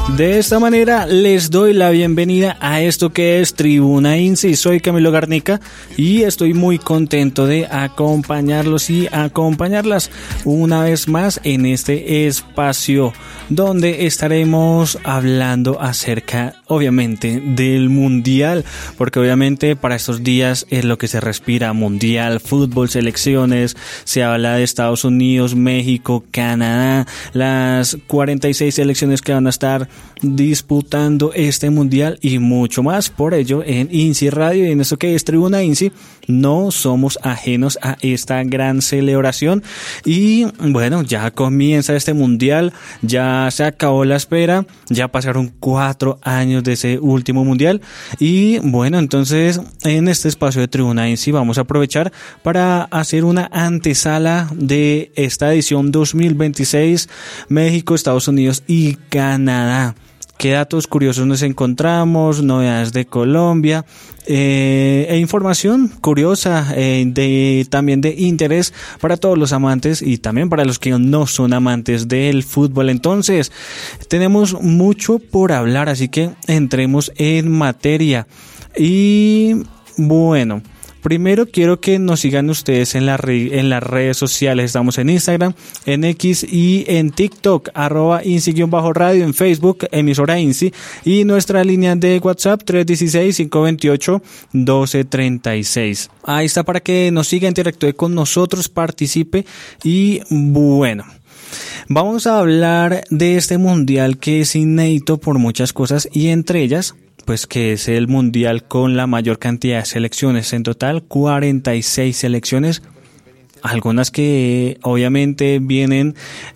De esta manera les doy la bienvenida a esto que es Tribuna INSI. Soy Camilo Garnica y estoy muy contento de acompañarlos y acompañarlas una vez más en este espacio donde estaremos hablando acerca, obviamente, del Mundial, porque obviamente para estos días es lo que se respira: Mundial, fútbol, selecciones. Se habla de Estados Unidos, México, Canadá, las 46 selecciones que van a estar disputando este Mundial y mucho más. Por ello, en INSI Radio y en esto que es Tribuna INSI, no somos ajenos a esta gran celebración. Y bueno, ya comienza este Mundial, ya se acabó la espera, ya pasaron 4 años de ese último Mundial. Y bueno, entonces en este espacio de Tribuna INSI vamos a aprovechar para hacer una antesala de esta edición 2026, México, Estados Unidos y Canadá. ¿Qué datos curiosos nos encontramos? Novedades de Colombia, e información curiosa, también de interés para todos los amantes y también para los que no son amantes del fútbol. Entonces, tenemos mucho por hablar, así que entremos en materia. Y bueno, primero quiero que nos sigan ustedes en las redes sociales. Estamos en Instagram, en X y en TikTok, @INSI_radio, en Facebook, emisora INSI, y nuestra línea de WhatsApp 316-528-1236. Ahí está para que nos siga, interactúe con nosotros, participe. Y bueno, vamos a hablar de este mundial que es inédito por muchas cosas, y entre ellas, pues que es el mundial con la mayor cantidad de selecciones. En total 46 selecciones, algunas que obviamente vienen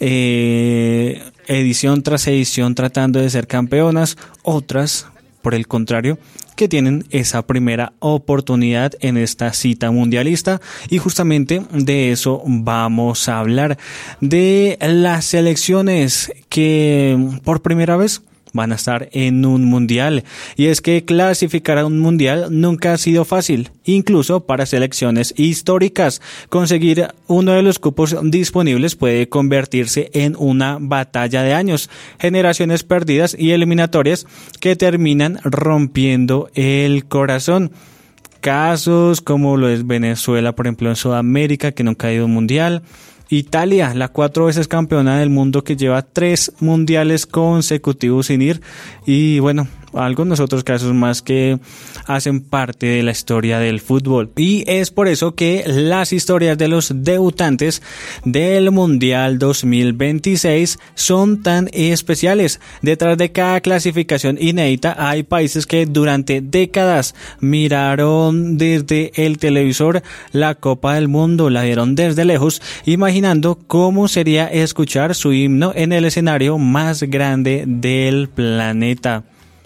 edición tras edición tratando de ser campeonas, otras por el contrario que tienen esa primera oportunidad en esta cita mundialista, y justamente de eso vamos a hablar, de las selecciones que por primera vez van a estar en un mundial. Y es que clasificar a un mundial nunca ha sido fácil, incluso para selecciones históricas. Conseguir uno de los cupos disponibles puede convertirse en una batalla de años, generaciones perdidas y eliminatorias que terminan rompiendo el corazón. Casos como lo es Venezuela, por ejemplo, en Sudamérica, que nunca ha ido a un mundial. Italia, la 4 veces campeona del mundo, que lleva 3 mundiales consecutivos sin ir. Y bueno, algunos otros casos más que hacen parte de la historia del fútbol. Y es por eso que las historias de los debutantes del Mundial 2026 son tan especiales. Detrás de cada clasificación inédita hay países que durante décadas miraron desde el televisor la Copa del Mundo, la vieron desde lejos, imaginando cómo sería escuchar su himno en el escenario más grande del planeta.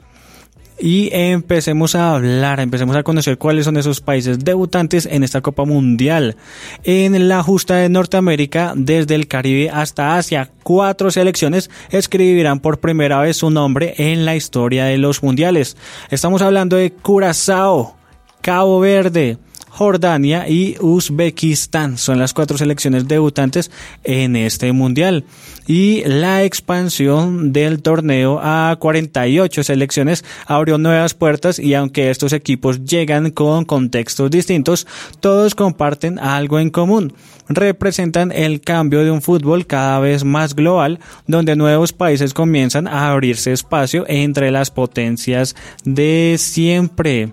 Y empecemos a conocer cuáles son esos países debutantes en esta Copa Mundial. En la justa de Norteamérica, desde el Caribe hasta Asia, 4 selecciones escribirán por primera vez su nombre en la historia de los mundiales. Estamos hablando de Curazao, Cabo Verde, Jordania y Uzbekistán. Son las 4 selecciones debutantes en este mundial. Y la expansión del torneo a 48 selecciones abrió nuevas puertas, y aunque estos equipos llegan con contextos distintos, todos comparten algo en común. Representan el cambio de un fútbol cada vez más global, donde nuevos países comienzan a abrirse espacio entre las potencias de siempre.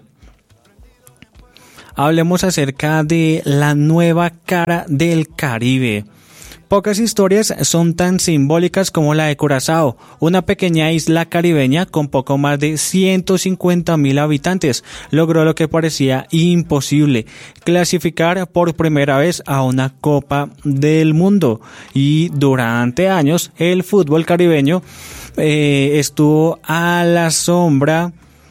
Hablemos acerca de la nueva cara del Caribe. Pocas historias son tan simbólicas como la de Curazao, una pequeña isla caribeña con poco más de 150,000 habitantes. Logró lo que parecía imposible: clasificar por primera vez a una Copa del Mundo. Y durante años el fútbol caribeño estuvo a la sombra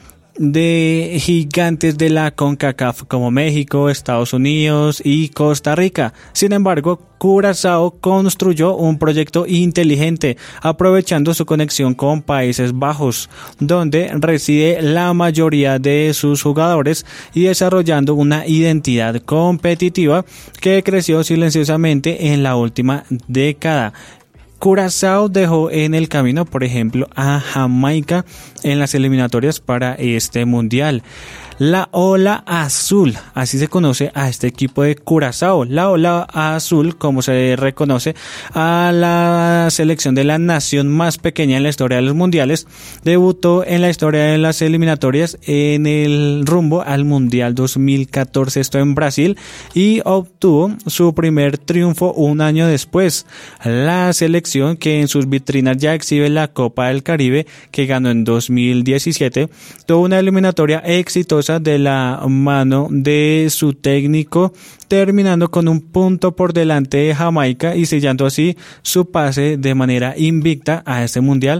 de gigantes de la CONCACAF como México, Estados Unidos y Costa Rica. Sin embargo, Curazao construyó un proyecto inteligente, aprovechando su conexión con Países Bajos, donde reside la mayoría de sus jugadores, y desarrollando una identidad competitiva que creció silenciosamente en la última década. Curazao dejó en el camino, por ejemplo, a Jamaica en las eliminatorias para este mundial. La Ola Azul, así se conoce a este equipo de Curazao. La Ola Azul, como se reconoce a la selección de la nación más pequeña en la historia de los mundiales, debutó en la historia de las eliminatorias en el rumbo al Mundial 2014, esto en Brasil, y obtuvo su primer triunfo un año después. La selección, que en sus vitrinas ya exhibe la Copa del Caribe, que ganó en 2017, tuvo una eliminatoria exitosa de la mano de su técnico, terminando con un punto por delante de Jamaica y sellando así su pase de manera invicta a este Mundial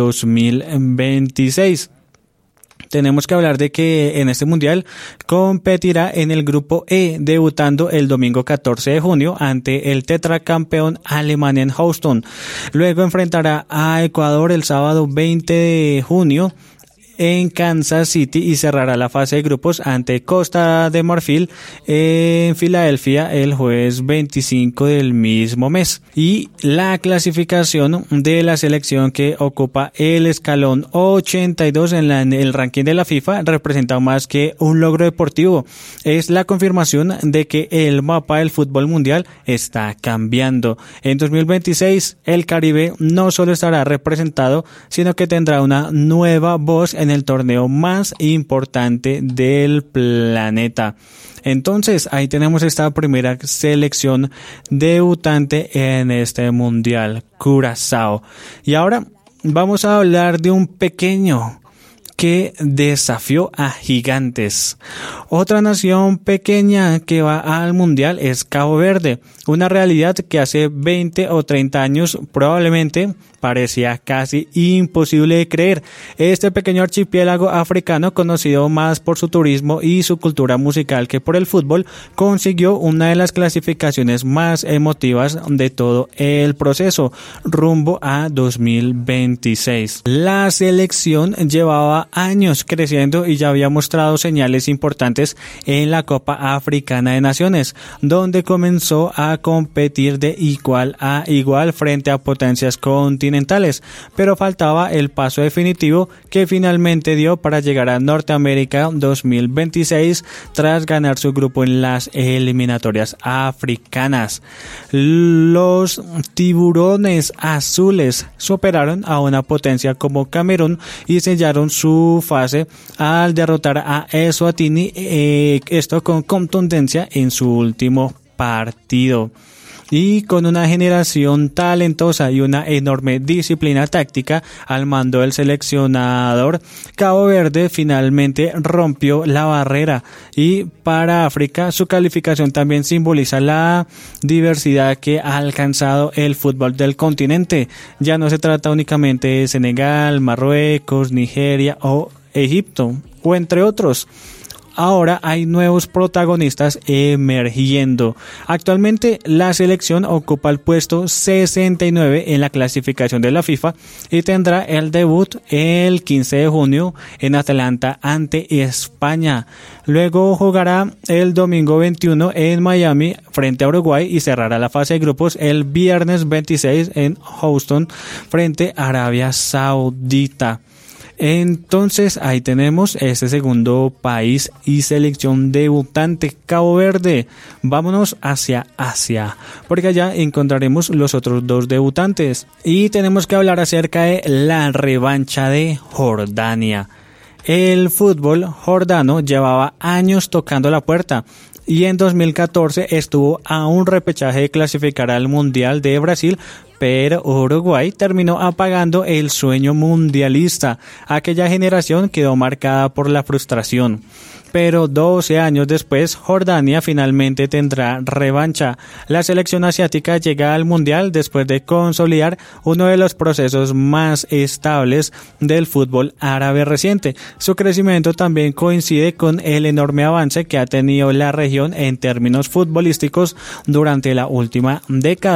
2026. Tenemos que hablar de que en este mundial competirá en el grupo E, debutando el domingo 14 de junio ante el tetracampeón Alemania en Houston. Luego enfrentará a Ecuador el sábado 20 de junio en Kansas City y cerrará la fase de grupos ante Costa de Marfil en Filadelfia el jueves 25 del mismo mes. Y la clasificación de la selección, que ocupa el escalón 82 en el ranking de la FIFA, representa más que un logro deportivo. Es la confirmación de que el mapa del fútbol mundial está cambiando. En 2026 el Caribe no solo estará representado, sino que tendrá una nueva voz en el torneo más importante del planeta. Entonces, ahí tenemos esta primera selección debutante en este mundial, Curazao. Y ahora vamos a hablar de un pequeño que desafió a gigantes. Otra nación pequeña que va al mundial es Cabo Verde, una realidad que hace 20 o 30 años probablemente parecía casi imposible de creer. Este pequeño archipiélago africano, conocido más por su turismo y su cultura musical que por el fútbol, consiguió una de las clasificaciones más emotivas de todo el proceso, rumbo a 2026. La selección llevaba años creciendo y ya había mostrado señales importantes en la Copa Africana de Naciones, donde comenzó a competir de igual a igual frente a potencias continentales, pero faltaba el paso definitivo que finalmente dio para llegar a Norteamérica 2026 tras ganar su grupo en las eliminatorias africanas. Los tiburones azules superaron a una potencia como Camerún y sellaron su fase al derrotar a Eswatini, esto con contundencia en su último partido. Y con una generación talentosa y una enorme disciplina táctica al mando del seleccionador, Cabo Verde finalmente rompió la barrera, y para África su calificación también simboliza la diversidad que ha alcanzado el fútbol del continente. Ya no se trata únicamente de Senegal, Marruecos, Nigeria o Egipto, o entre otros. Ahora hay nuevos protagonistas emergiendo. Actualmente la selección ocupa el puesto 69 en la clasificación de la FIFA y tendrá el debut el 15 de junio en Atlanta ante España. Luego jugará el domingo 21 en Miami frente a Uruguay y cerrará la fase de grupos el viernes 26 en Houston frente a Arabia Saudita. Entonces ahí tenemos este segundo país y selección debutante, Cabo Verde. Vámonos hacia Asia, porque allá encontraremos los otros dos debutantes. Y tenemos que hablar acerca de la revancha de Jordania. El fútbol jordano llevaba años tocando la puerta, y en 2014 estuvo a un repechaje de clasificar al Mundial de Brasil, pero Uruguay terminó apagando el sueño mundialista. Aquella generación quedó marcada por la frustración. Pero 12 años después, Jordania finalmente tendrá revancha. La selección asiática llega al Mundial después de consolidar uno de los procesos más estables del fútbol árabe reciente. Su crecimiento también coincide con el enorme avance que ha tenido la región en términos futbolísticos durante la última década.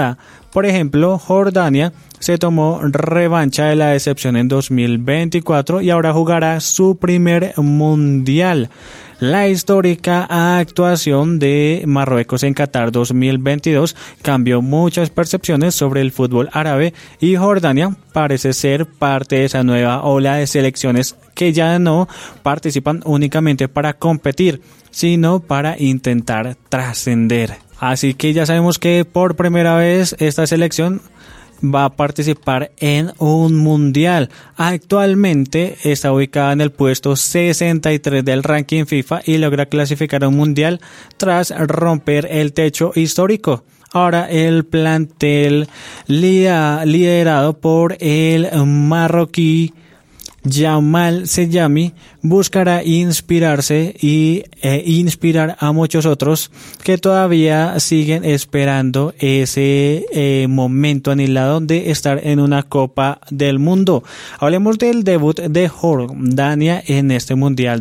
Por ejemplo, Jordania se tomó revancha de la decepción en 2024 y ahora jugará su primer mundial. La histórica actuación de Marruecos en Qatar 2022 cambió muchas percepciones sobre el fútbol árabe y Jordania parece ser parte de esa nueva ola de selecciones que ya no participan únicamente para competir, sino para intentar trascender. Así que ya sabemos que por primera vez esta selección va a participar en un mundial. Actualmente está ubicada en el puesto 63 del ranking FIFA y logra clasificar a un mundial tras romper el techo histórico. Ahora el plantel liderado por el marroquí Yamal Seyami buscará inspirarse e inspirar a muchos otros que todavía siguen esperando ese momento anhelado de estar en una Copa del Mundo. Hablemos del debut de Jordania en este Mundial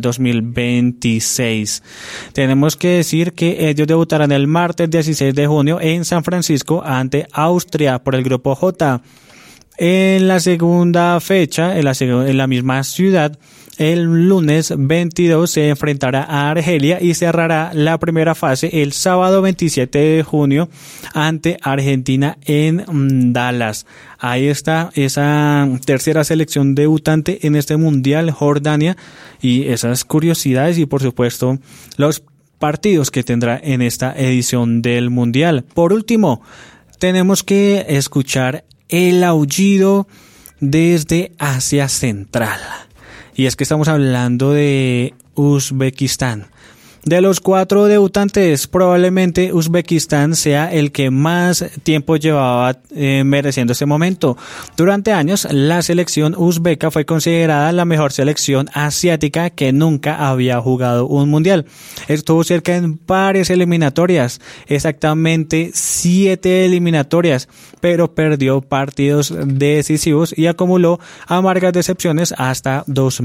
2026. Tenemos que decir que ellos debutarán el martes 16 de junio en San Francisco ante Austria por el grupo J. En la segunda fecha, en la misma ciudad, el lunes 22 se enfrentará a Argelia y cerrará la primera fase el sábado 27 de junio ante Argentina en Dallas. Ahí está esa tercera selección debutante en este mundial, Jordania, y esas curiosidades y por supuesto los partidos que tendrá en esta edición del mundial. Por último, tenemos que escuchar el aullido desde Asia Central. Y es que estamos hablando de Uzbekistán. De los 4 debutantes, probablemente Uzbekistán sea el que más tiempo llevaba mereciendo este momento. Durante años, la selección uzbeca fue considerada la mejor selección asiática que nunca había jugado un mundial. Estuvo cerca en varias eliminatorias, exactamente 7 eliminatorias, pero perdió partidos decisivos y acumuló amargas decepciones hasta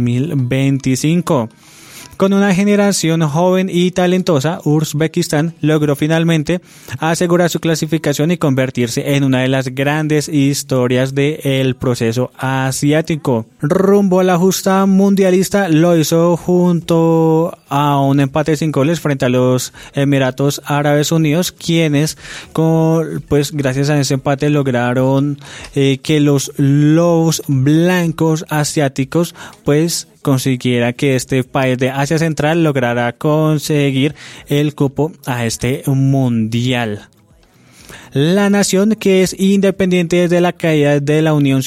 2025. Con una generación joven y talentosa, Uzbekistán logró finalmente asegurar su clasificación y convertirse en una de las grandes historias del proceso asiático. Rumbo a la justa mundialista lo hizo junto a un empate sin goles frente a los Emiratos Árabes Unidos, quienes gracias a ese empate lograron que los lobos blancos asiáticos consiguiera que este país de Asia Central lograra conseguir el cupo a este mundial. La nación, que es independiente desde la caída de la Unión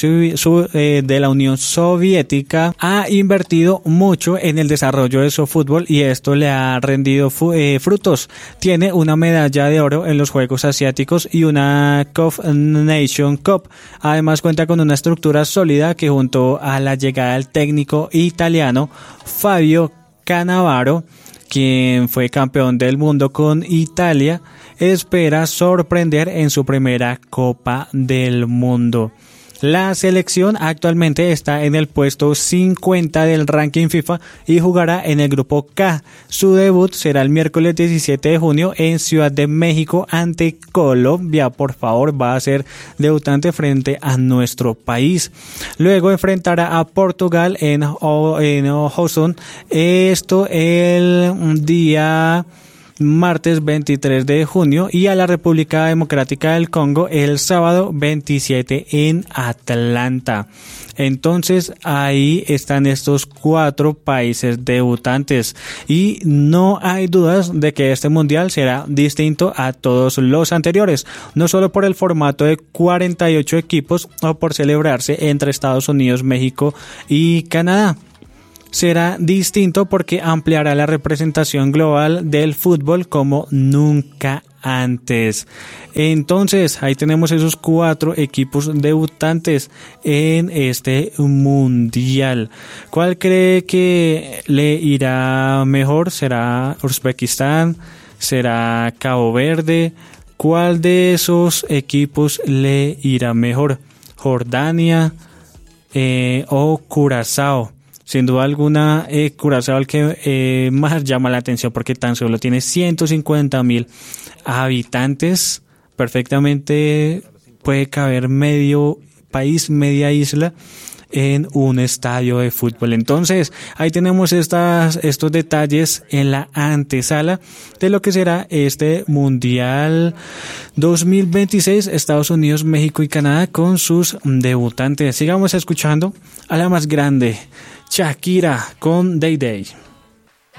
Soviética, ha invertido mucho en el desarrollo de su fútbol y esto le ha rendido frutos. Tiene una medalla de oro en los Juegos Asiáticos y una COF Nation Cup. Además cuenta con una estructura sólida que junto a la llegada del técnico italiano Fabio Cannavaro, quien fue campeón del mundo con Italia, espera sorprender en su primera Copa del Mundo. La selección actualmente está en el puesto 50 del ranking FIFA y jugará en el grupo K. Su debut será el miércoles 17 de junio en Ciudad de México ante Colombia. Por favor, va a ser debutante frente a nuestro país. Luego enfrentará a Portugal en Houston. Esto el día martes 23 de junio y a la República Democrática del Congo el sábado 27 en Atlanta. Entonces ahí están estos 4 países debutantes y no hay dudas de que este mundial será distinto a todos los anteriores, no solo por el formato de 48 equipos o por celebrarse entre Estados Unidos, México y Canadá. Será distinto porque ampliará la representación global del fútbol como nunca antes. Entonces, ahí tenemos esos 4 equipos debutantes en este mundial. ¿Cuál cree que le irá mejor? ¿Será Uzbekistán? ¿Será Cabo Verde? ¿Cuál de esos equipos le irá mejor? ¿Jordania o Curazao? Sin duda alguna, Curazao el que más llama la atención porque tan solo tiene 150,000 habitantes, perfectamente puede caber medio país, media isla en un estadio de fútbol. Entonces, ahí tenemos estos detalles en la antesala de lo que será este Mundial 2026, Estados Unidos, México y Canadá con sus debutantes. Sigamos escuchando a la más grande, Shakira con Day Day.